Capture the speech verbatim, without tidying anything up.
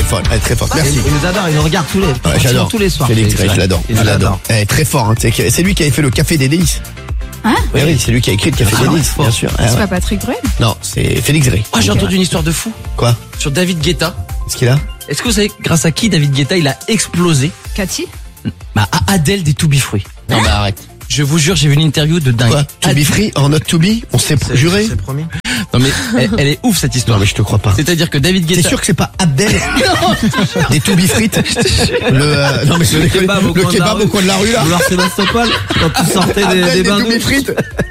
est folle, elle est très forte. Merci. Il nous adore, il nous regarde tous les, Ouais, j'adore. tous les soirs. Félix Gray, je l'adore. Il Je nous l'adore. adore. Elle est très fort. Hein. C'est c'est lui qui avait fait le Café des délices. Hein? Oui, oui, c'est lui qui a écrit le Café Ah des ouais, délices, fort. bien sûr. Ah, C'est ouais. pas Patrick Bruel? Non, c'est Félix Gray. Ah, j'ai Donc, entendu une histoire de fou Quoi? sur David Guetta. Qu'est-ce qu'il a? Est-ce que vous savez grâce à qui David Guetta il a explosé? Cathy? Bah à Adèle des To Be Free. Non, mais arrête. Je vous jure, j'ai vu une interview de dingue. Quoi? To be free, en not to be? On s'est C'est- juré? c'est promis. Non mais elle, elle est ouf cette histoire. Non, mais je te crois pas. C'est-à-dire que David T'es Guetta. sûr que c'est pas Abdel? Des to be frites? Le, euh, non, mais c'est le kebab au le coin de la kebab rue. au coin de la rue, là. Vouloir Sébastopol quand tu sortais des, Abdel des des bains to be douches. frites.